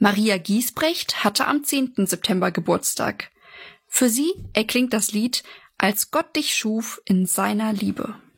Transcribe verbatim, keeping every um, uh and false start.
Maria Giesbrecht hatte am zehnten September Geburtstag. Für sie erklingt das Lied »Als Gott dich schuf in seiner Liebe«.